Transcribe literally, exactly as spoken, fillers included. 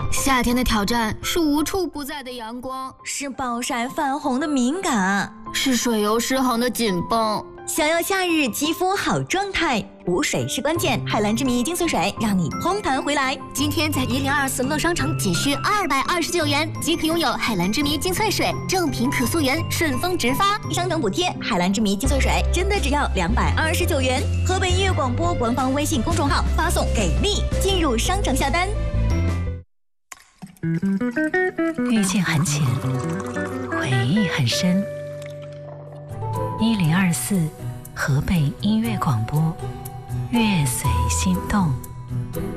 夏天的挑战是无处不在的阳光， 是暴晒泛红的敏感， 是水油失衡的紧绷。 想要夏日肌肤好状态，补水是关键。海蓝之谜精粹水让你嘭弹回来。 今天在一零二四乐商城仅需二百二十九元即可拥有海蓝之谜精粹水，正品可溯源，顺丰直发， 商等补贴。海蓝之谜精粹水真的只要两百二十九元。河北音乐广播官方微信公众号发送给力，进入商城下单。 遇见很浅，回忆很深。一零二四河北音乐广播，乐随心动。